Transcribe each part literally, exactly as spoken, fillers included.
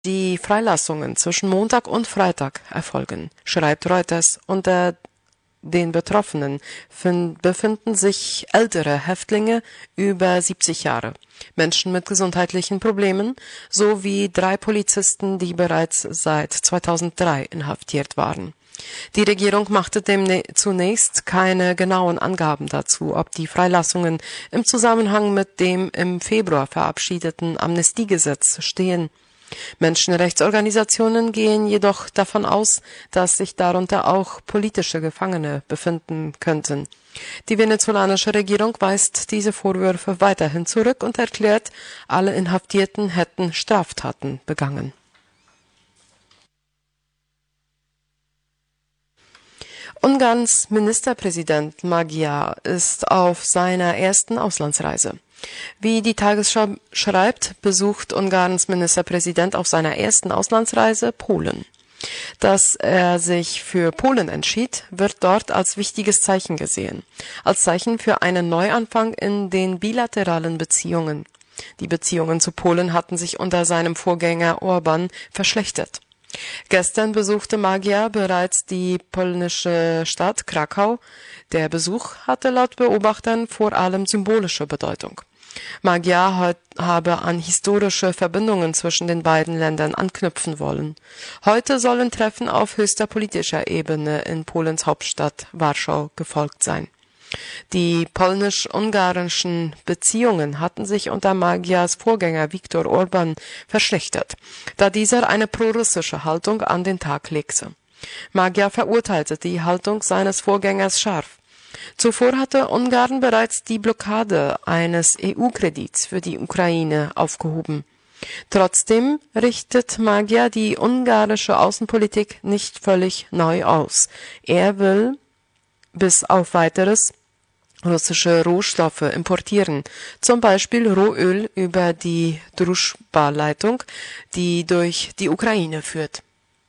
die Freilassungen zwischen Montag und Freitag erfolgen, schreibt Reuters. Unter den Betroffenen befinden sich ältere Häftlinge über siebzig Jahre, Menschen mit gesundheitlichen Problemen sowie drei Polizisten, die bereits seit zweitausenddrei inhaftiert waren. Die Regierung machte dem zunächst keine genauen Angaben dazu, ob die Freilassungen im Zusammenhang mit dem im Februar verabschiedeten Amnestiegesetz stehen. Menschenrechtsorganisationen gehen jedoch davon aus, dass sich darunter auch politische Gefangene befinden könnten. Die venezolanische Regierung weist diese Vorwürfe weiterhin zurück und erklärt, alle Inhaftierten hätten Straftaten begangen. Ungarns Ministerpräsident Magyar ist auf seiner ersten Auslandsreise. Wie die Tagesschau schreibt, besucht Ungarns Ministerpräsident auf seiner ersten Auslandsreise Polen. Dass er sich für Polen entschied, wird dort als wichtiges Zeichen gesehen, als Zeichen für einen Neuanfang in den bilateralen Beziehungen. Die Beziehungen zu Polen hatten sich unter seinem Vorgänger Orban verschlechtert. Gestern besuchte Magyar bereits die polnische Stadt Krakau. Der Besuch hatte laut Beobachtern vor allem symbolische Bedeutung. Magyar habe an historische Verbindungen zwischen den beiden Ländern anknüpfen wollen. Heute sollen Treffen auf höchster politischer Ebene in Polens Hauptstadt Warschau gefolgt sein. Die polnisch-ungarischen Beziehungen hatten sich unter Magyars Vorgänger Viktor Orban verschlechtert, da dieser eine prorussische Haltung an den Tag legte. Magyar verurteilte die Haltung seines Vorgängers scharf. Zuvor hatte Ungarn bereits die Blockade eines E U-Kredits für die Ukraine aufgehoben. Trotzdem richtet Magyar die ungarische Außenpolitik nicht völlig neu aus. Er will bis auf Weiteres russische Rohstoffe importieren, zum Beispiel Rohöl über die Druschba-Leitung, die durch die Ukraine führt.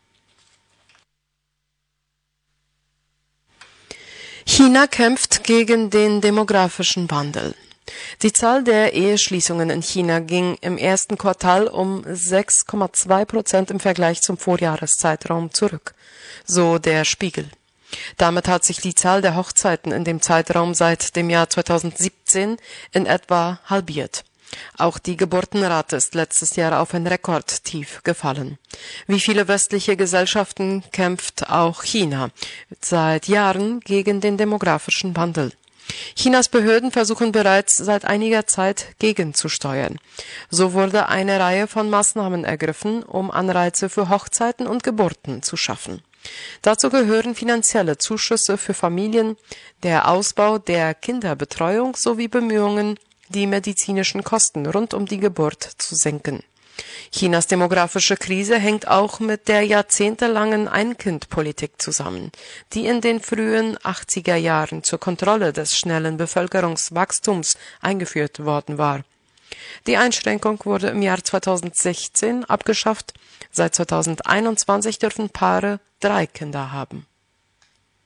China kämpft gegen den demografischen Wandel. Die Zahl der Eheschließungen in China ging im ersten Quartal um sechs Komma zwei Prozent im Vergleich zum Vorjahreszeitraum zurück, so der Spiegel. Damit hat sich die Zahl der Hochzeiten in dem Zeitraum seit dem Jahr zweitausendsiebzehn in etwa halbiert. Auch die Geburtenrate ist letztes Jahr auf ein Rekordtief gefallen. Wie viele westliche Gesellschaften kämpft auch China seit Jahren gegen den demografischen Wandel. Chinas Behörden versuchen bereits seit einiger Zeit gegenzusteuern. So wurde eine Reihe von Maßnahmen ergriffen, um Anreize für Hochzeiten und Geburten zu schaffen. Dazu gehören finanzielle Zuschüsse für Familien, der Ausbau der Kinderbetreuung sowie Bemühungen, die medizinischen Kosten rund um die Geburt zu senken. Chinas demografische Krise hängt auch mit der jahrzehntelangen Ein-Kind-Politik zusammen, die in den frühen achtziger Jahren zur Kontrolle des schnellen Bevölkerungswachstums eingeführt worden war. Die Einschränkung wurde im Jahr zweitausendsechzehn abgeschafft. Seit zweitausendeinundzwanzig dürfen Paare drei Kinder haben.